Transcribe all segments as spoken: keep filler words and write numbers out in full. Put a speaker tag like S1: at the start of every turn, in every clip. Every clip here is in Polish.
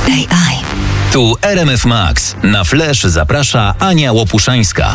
S1: A I. Tu R M F Max. Na Flash zaprasza Ania Łopuszańska.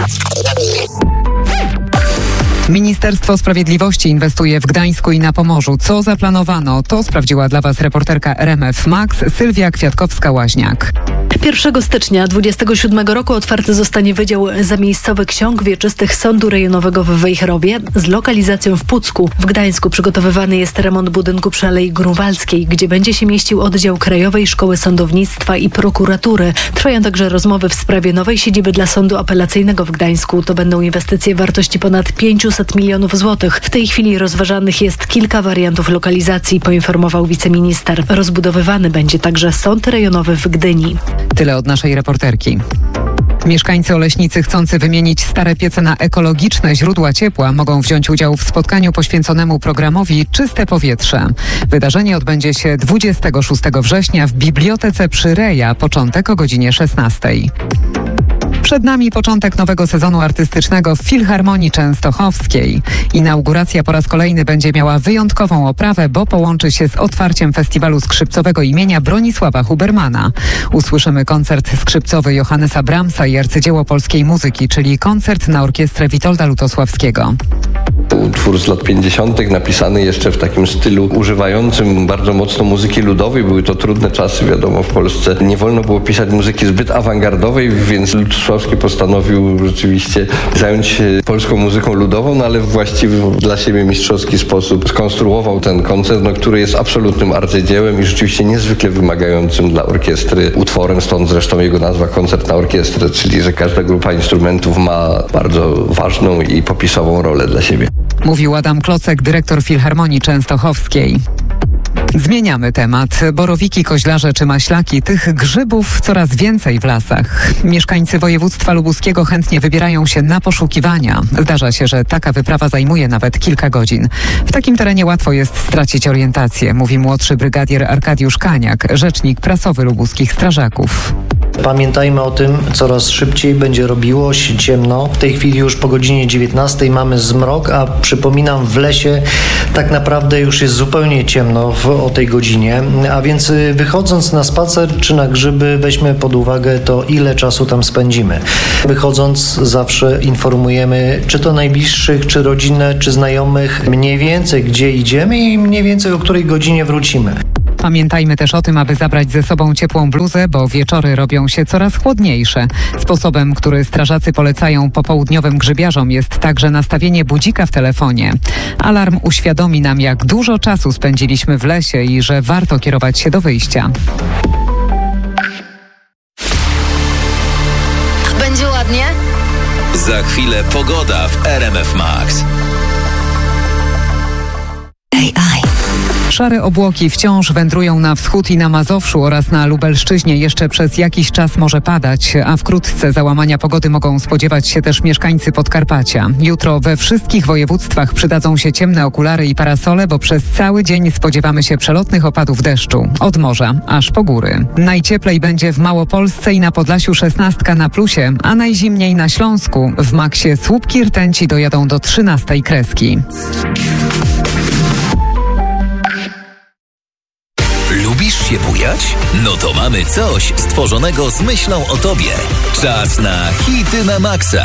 S2: Ministerstwo Sprawiedliwości inwestuje w Gdańsku i na Pomorzu. Co zaplanowano? To sprawdziła dla Was reporterka R M F Max Sylwia Kwiatkowska-Łaźniak.
S3: pierwszego stycznia dwudziestego siódmego roku otwarty zostanie Wydział Zamiejscowy Ksiąg Wieczystych Sądu Rejonowego w Wejherowie z lokalizacją w Pucku. W Gdańsku przygotowywany jest remont budynku przy Alei Grunwaldzkiej, gdzie będzie się mieścił oddział Krajowej Szkoły Sądownictwa i Prokuratury. Trwają także rozmowy w sprawie nowej siedziby dla Sądu Apelacyjnego w Gdańsku. To będą inwestycje wartości ponad pięćset milionów złotych. W tej chwili rozważanych jest kilka wariantów lokalizacji, poinformował wiceminister. Rozbudowywany będzie także Sąd Rejonowy w Gdyni.
S2: Tyle od naszej reporterki. Mieszkańcy Oleśnicy chcący wymienić stare piece na ekologiczne źródła ciepła mogą wziąć udział w spotkaniu poświęconemu programowi Czyste Powietrze. Wydarzenie odbędzie się dwudziestego szóstego września w Bibliotece przy Reja, początek o godzinie szesnastej. Przed nami początek nowego sezonu artystycznego w Filharmonii Częstochowskiej. Inauguracja po raz kolejny będzie miała wyjątkową oprawę, bo połączy się z otwarciem festiwalu skrzypcowego imienia Bronisława Hubermana. Usłyszymy koncert skrzypcowy Johannesa Brahmsa i arcydzieło polskiej muzyki, czyli koncert na orkiestrę Witolda Lutosławskiego.
S4: Utwór z lat pięćdziesiątych napisany jeszcze w takim stylu używającym bardzo mocno muzyki ludowej. Były to trudne czasy, wiadomo, w Polsce. Nie wolno było pisać muzyki zbyt awangardowej, więc Lutosławski postanowił rzeczywiście zająć się polską muzyką ludową, no ale w właściwy dla siebie mistrzowski sposób skonstruował ten koncert, no, który jest absolutnym arcydziełem i rzeczywiście niezwykle wymagającym dla orkiestry utworem, stąd zresztą jego nazwa Koncert na orkiestrę, czyli że każda grupa instrumentów ma bardzo ważną i popisową rolę dla siebie.
S2: Mówił Adam Klocek, dyrektor Filharmonii Częstochowskiej. Zmieniamy temat. Borowiki, koźlarze czy maślaki, tych grzybów coraz więcej w lasach. Mieszkańcy województwa lubuskiego chętnie wybierają się na poszukiwania. Zdarza się, że taka wyprawa zajmuje nawet kilka godzin. W takim terenie łatwo jest stracić orientację, mówi młodszy brygadier Arkadiusz Kaniak, rzecznik prasowy lubuskich strażaków.
S5: Pamiętajmy o tym, coraz szybciej będzie robiło się ciemno. W tej chwili już po godzinie dziewiętnastej mamy zmrok, a przypominam, w lesie tak naprawdę już jest zupełnie ciemno w, o tej godzinie. A więc wychodząc na spacer czy na grzyby, weźmy pod uwagę to, ile czasu tam spędzimy. Wychodząc zawsze informujemy, czy to najbliższych, czy rodzinę, czy znajomych, mniej więcej gdzie idziemy i mniej więcej o której godzinie wrócimy.
S2: Pamiętajmy też o tym, aby zabrać ze sobą ciepłą bluzę, bo wieczory robią się coraz chłodniejsze. Sposobem, który strażacy polecają popołudniowym grzybiarzom, jest także nastawienie budzika w telefonie. Alarm uświadomi nam, jak dużo czasu spędziliśmy w lesie i że warto kierować się do wyjścia.
S1: Będzie ładnie? Za chwilę pogoda w R M F Max.
S2: A I. Szare obłoki wciąż wędrują na wschód i na Mazowszu oraz na Lubelszczyźnie. Jeszcze przez jakiś czas może padać, a wkrótce załamania pogody mogą spodziewać się też mieszkańcy Podkarpacia. Jutro we wszystkich województwach przydadzą się ciemne okulary i parasole, bo przez cały dzień spodziewamy się przelotnych opadów deszczu. Od morza aż po góry. Najcieplej będzie w Małopolsce i na Podlasiu szesnastka na plusie, a najzimniej na Śląsku. W maksie słupki rtęci dojadą do trzynastej kreski.
S1: Lubisz się bujać? No to mamy coś stworzonego z myślą o tobie. Czas na hity na maksa.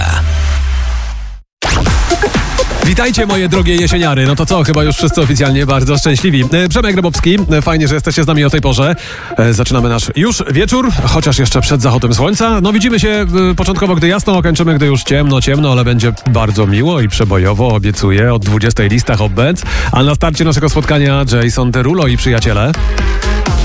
S6: Witajcie, moje drogie jesieniary. No to co, chyba już wszyscy oficjalnie bardzo szczęśliwi. Przemek Grabowski, fajnie, że jesteście z nami o tej porze. Zaczynamy nasz już wieczór, chociaż jeszcze przed zachodem słońca. No widzimy się początkowo, gdy jasno, kończymy, gdy już ciemno, ciemno, ale będzie bardzo miło i przebojowo, obiecuję. Od dwudziestej listach obbec, a na starcie naszego spotkania Jason Derulo i przyjaciele.